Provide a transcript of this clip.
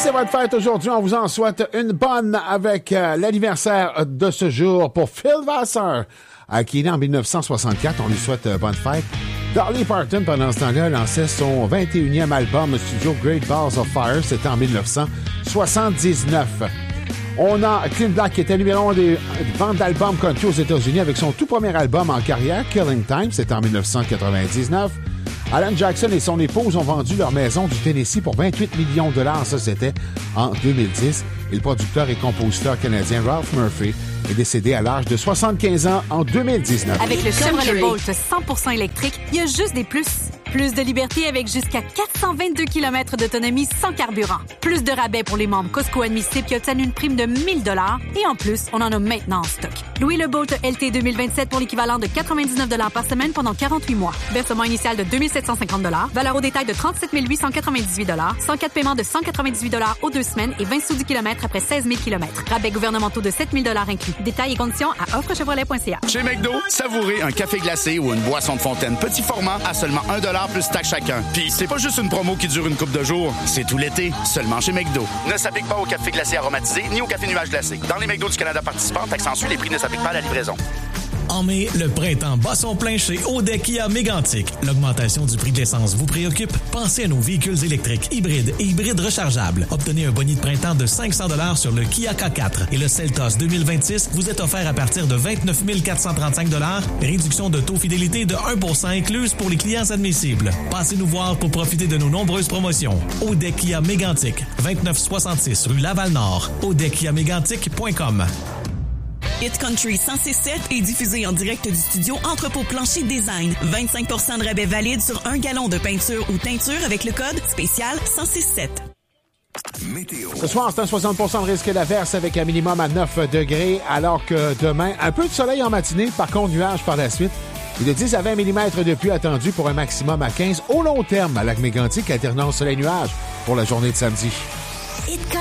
c'est votre fête aujourd'hui. On vous en souhaite une bonne avec l'anniversaire de ce jour pour Phil Vassar, qui est né en 1964. On lui souhaite bonne fête. Dolly Parton, pendant ce temps-là, lançait son 21e album studio Great Balls of Fire. C'était en 1979. On a Clint Black qui était numéro 1 des ventes d'albums country aux États-Unis avec son tout premier album en carrière, Killing Time. C'était en 1999. Alan Jackson et son épouse ont vendu leur maison du Tennessee pour 28 millions de $. Ça, c'était en 2010. Et le producteur et compositeur canadien Ralph Murphy est décédé à l'âge de 75 ans en 2019. Avec le Chevrolet Bolt 100% électrique, il y a juste des plus. Plus de liberté avec jusqu'à 422 km d'autonomie sans carburant. Plus de rabais pour les membres Costco admissibles qui obtiennent une prime de 1 000 $. Et en plus, on en a maintenant en stock. Louez le Bolt LT 2027 pour l'équivalent de 99 $ par semaine pendant 48 mois. Versement initial de 2 750 $. Valeur au détail de 37 898 $. 104 paiements de 198 $ aux 2 semaines et 20 sous du kilomètre après 16 000 km. Rabais gouvernementaux de 7 000 $ inclus. Détails et conditions à offrechevrolet.ca. Chez McDo, savourez un café glacé ou une boisson de fontaine petit format à seulement 1 $ plus taxe chacun. Puis c'est pas juste une promo qui dure une couple de jours, c'est tout l'été, seulement chez McDo. Ne s'applique pas au café glacé aromatisé ni au café nuage glacé. Dans les McDo du Canada participants, taxe en les prix ne s'appliquent pas à la livraison. En mai, le printemps bat son plein chez Audet Kia Mégantic. L'augmentation du prix de l'essence vous préoccupe? Pensez à nos véhicules électriques, hybrides et hybrides rechargeables. Obtenez un boni de printemps de 500 $ sur le Kia K4 et le Seltos 2026 vous est offert à partir de 29 435 $. Réduction de taux fidélité de 1% incluse pour les clients admissibles. Passez nous voir pour profiter de nos nombreuses promotions. Audet Kia Mégantic, 2966 rue Laval-Nord. audetkiamégantic.com. Hit Country 106.7 est diffusé en direct du studio Entrepôt Plancher Design. 25 % de rabais valide sur 1 gallon de peinture ou teinture avec le code spécial 106.7. Météo. Ce soir, c'est un 60% de risque d'averse avec un minimum à 9 degrés, alors que demain, un peu de soleil en matinée, par contre, nuages par la suite. Et de 10 à 20 mm de pluie attendu pour un maximum à 15 au long terme à Lac-Mégantic, alternance soleil-nuage pour la journée de samedi.